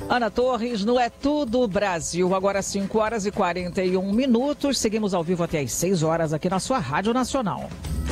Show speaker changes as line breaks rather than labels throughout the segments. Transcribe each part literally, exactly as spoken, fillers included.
Ana Torres, no É Tudo Brasil. Agora cinco horas e quarenta e um minutos. Seguimos ao vivo até às seis horas aqui na sua Rádio Nacional.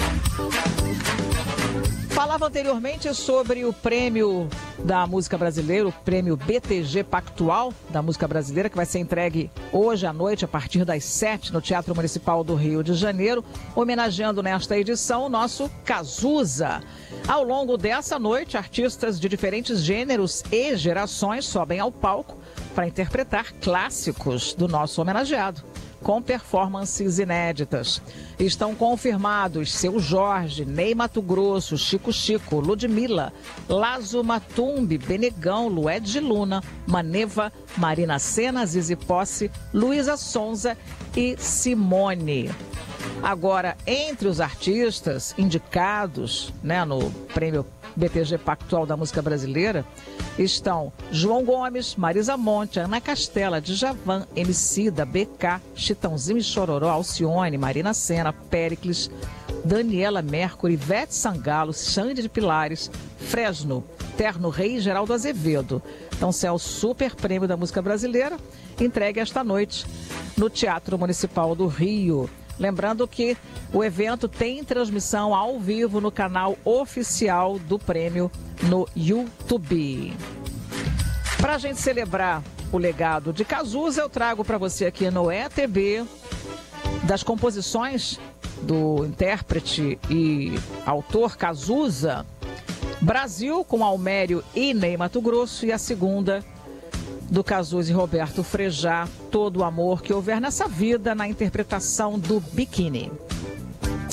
Falava anteriormente sobre o prêmio da música brasileira, o prêmio B T G Pactual da música brasileira, que vai ser entregue hoje à noite, a partir das sete, no Teatro Municipal do Rio de Janeiro, homenageando nesta edição o nosso Cazuza. Ao longo dessa noite, artistas de diferentes gêneros e gerações sobem ao palco para interpretar clássicos do nosso homenageado, com performances inéditas. Estão confirmados Seu Jorge, Ney Matogrosso, Chico Chico, Ludmilla, Lazo Matumbi, Benegão, Lued Luna, Maneva, Marina Sena, Zizi Posse, Luísa Sonza e Simone. Agora, entre os artistas indicados, né, no prêmio B T G Pactual da música brasileira, estão João Gomes, Marisa Monte, Ana Castela, Djavan, Emicida, B K, Chitãozinho e Chororó, Alcione, Marina Sena, Péricles, Daniela Mercury, Ivete Sangalo, Xande de Pilares, Fresno, Terno Rei e Geraldo Azevedo. Então, é o super prêmio da música brasileira, entregue esta noite no Teatro Municipal do Rio. Lembrando que o evento tem transmissão ao vivo no canal oficial do prêmio no YouTube. Para a gente celebrar o legado de Cazuza, eu trago para você aqui no E T B das composições do intérprete e autor Cazuza, Brasil com Almério e Ney Matogrosso, e a segunda do Cazuza e Roberto Frejá, Todo o Amor que Houver nessa Vida, na interpretação do Biquíni.